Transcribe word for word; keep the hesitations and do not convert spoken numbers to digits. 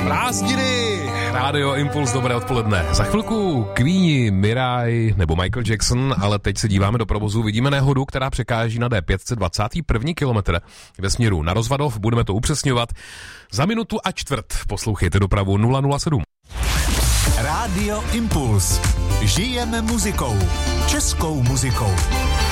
Prázdniny, Rádio Impuls, dobré odpoledne. Za chvilku Queeni, Mirai nebo Michael Jackson, ale teď se díváme do provozu, vidíme nehodu, která překáží na D pět set dvacátý první kilometr ve směru na Rozvadov, budeme to upřesňovat. Za minutu a čtvrt poslouchejte dopravu nula nula sedm. Rádio Impuls. Žijeme muzikou. Českou muzikou.